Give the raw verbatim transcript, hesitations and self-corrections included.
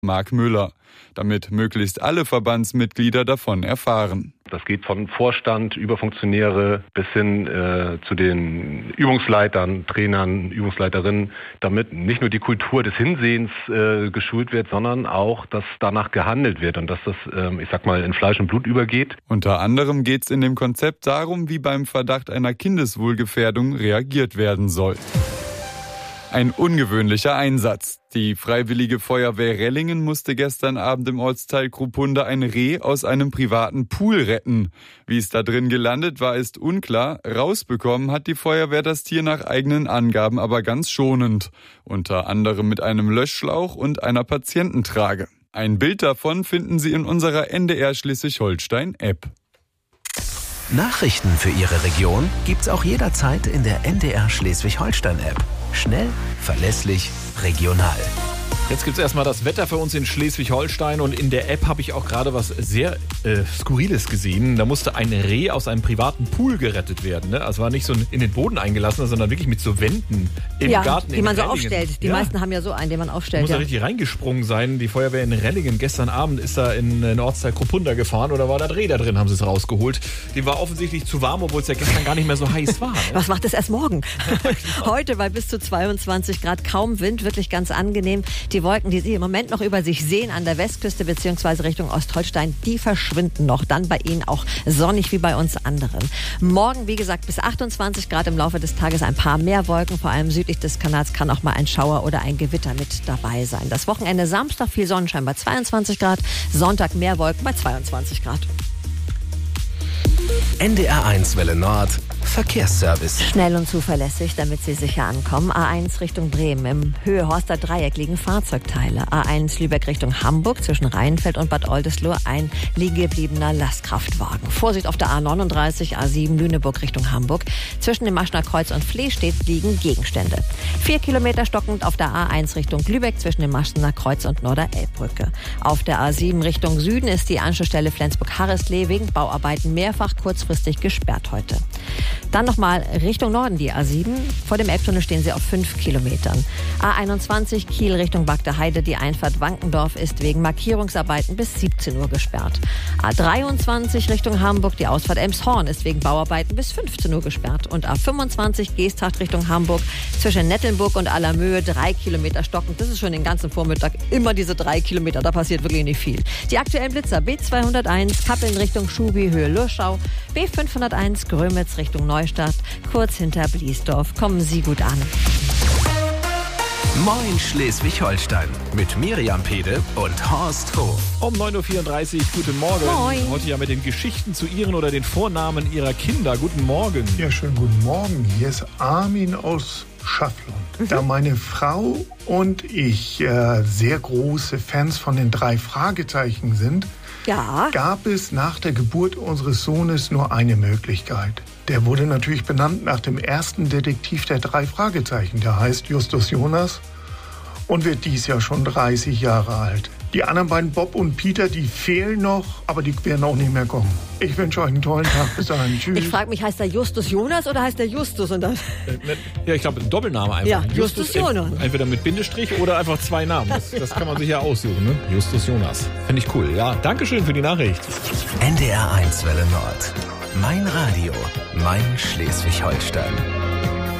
Marc Müller, damit möglichst alle Verbandsmitglieder davon erfahren. Das geht von Vorstand über Funktionäre bis hin äh, zu den Übungsleitern, Trainern, Übungsleiterinnen, damit nicht nur die Kultur des Hinsehens äh, geschult wird, sondern auch, dass danach gehandelt wird und dass das, äh, ich sag mal, in Fleisch und Blut übergeht. Unter anderem geht es in dem Konzept darum, wie beim Verdacht einer Kindeswohlgefährdung reagiert werden soll. Ein ungewöhnlicher Einsatz. Die Freiwillige Feuerwehr Rellingen musste gestern Abend im Ortsteil Krupunde ein Reh aus einem privaten Pool retten. Wie es da drin gelandet war, ist unklar. Rausbekommen hat die Feuerwehr das Tier nach eigenen Angaben aber ganz schonend. Unter anderem mit einem Löschschlauch und einer Patiententrage. Ein Bild davon finden Sie in unserer N D R Schleswig-Holstein-App. Nachrichten für Ihre Region gibt's auch jederzeit in der N D R Schleswig-Holstein-App. Schnell, verlässlich, regional. Jetzt gibt es erstmal das Wetter für uns in Schleswig-Holstein und in der App habe ich auch gerade was sehr äh, Skurriles gesehen. Da musste ein Reh aus einem privaten Pool gerettet werden. Ne? Also war nicht so in den Boden eingelassen, sondern wirklich mit so Wänden im ja, Garten. Die man so Rellingen aufstellt. Die ja. meisten haben ja so einen, den man aufstellt. Muss ja da richtig reingesprungen sein. Die Feuerwehr in Rellingen gestern Abend ist da in den Ortsteil Krupunde gefahren oder war da Reh da drin, haben sie es rausgeholt. Dem war offensichtlich zu warm, obwohl es ja gestern gar nicht mehr so heiß war. Ne? Was macht es erst morgen? Heute bei bis zu zweiundzwanzig Grad, kaum Wind, wirklich ganz angenehm. Die Wolken, die Sie im Moment noch über sich sehen an der Westküste bzw. Richtung Ostholstein, die verschwinden noch. Dann bei Ihnen auch sonnig wie bei uns anderen. Morgen, wie gesagt, bis achtundzwanzig Grad, im Laufe des Tages ein paar mehr Wolken. Vor allem südlich des Kanals kann auch mal ein Schauer oder ein Gewitter mit dabei sein. Das Wochenende Samstag viel Sonnenschein bei zweiundzwanzig Grad, Sonntag mehr Wolken bei zweiundzwanzig Grad. N D R eins Welle Nord Verkehrsservice. Schnell und zuverlässig, damit Sie sicher ankommen. A eins Richtung Bremen. Im Höhe-Horster Dreieck liegen Fahrzeugteile. A eins Lübeck Richtung Hamburg. Zwischen Rheinfeld und Bad Oldesloe ein liegengebliebener Lastkraftwagen. Vorsicht auf der A neununddreißig, A sieben Lüneburg Richtung Hamburg. Zwischen dem Maschner Kreuz und Flehstedt liegen Gegenstände. Vier Kilometer stockend auf der A eins Richtung Lübeck zwischen dem Maschner Kreuz und Norderelbbrücke. Auf der A sieben Richtung Süden ist die Anschlussstelle Flensburg-Harrislee wegen Bauarbeiten mehrfach kurzfristig gesperrt heute. Dann nochmal Richtung Norden die A sieben. Vor dem Elbtunnel stehen sie auf fünf Kilometern. A einundzwanzig Kiel Richtung Bagdeheide. Die Einfahrt Wankendorf ist wegen Markierungsarbeiten bis siebzehn Uhr gesperrt. A dreiundzwanzig Richtung Hamburg. Die Ausfahrt Elmshorn ist wegen Bauarbeiten bis fünfzehn Uhr gesperrt. Und A fünfundzwanzig Geesthacht Richtung Hamburg. Zwischen Nettelnburg und Allermöhe drei Kilometer stockend. Das ist schon den ganzen Vormittag immer diese drei Kilometer. Da passiert wirklich nicht viel. Die aktuellen Blitzer B zweihunderteins Kappeln Richtung Schubi, Höhe Lurschau. B fünfhunderteins Grömitz Richtung Neustadt, kurz hinter Bliesdorf. Kommen Sie gut an. Moin Schleswig-Holstein mit Miriam Pede und Horst Hof. Um neun Uhr vierunddreißig, guten Morgen. Moin. Heute ja mit den Geschichten zu Ihren oder den Vornamen Ihrer Kinder. Guten Morgen. Ja, schönen guten Morgen. Hier ist Armin aus Schafflund. Mhm. Da meine Frau und ich äh, sehr große Fans von den drei Fragezeichen sind, Ja. gab es nach der Geburt unseres Sohnes nur eine Möglichkeit. Der wurde natürlich benannt nach dem ersten Detektiv der drei Fragezeichen. Der heißt Justus Jonas und wird dies Jahr schon dreißig Jahre alt. Die anderen beiden, Bob und Peter, die fehlen noch, aber die werden auch nicht mehr kommen. Ich wünsche euch einen tollen Tag. Bis dahin. Tschüss. Ich frage mich, heißt der Justus Jonas oder heißt der Justus? Und dann Ja, ich glaube, ein Doppelname einfach. Ja, Justus Jonas. Entweder mit Bindestrich oder einfach zwei Namen. Das, das kann man sich ja aussuchen, ne? Justus Jonas. Finde ich cool. Ja, Dankeschön für die Nachricht. N D R eins Welle Nord. Mein Radio. Mein Schleswig-Holstein.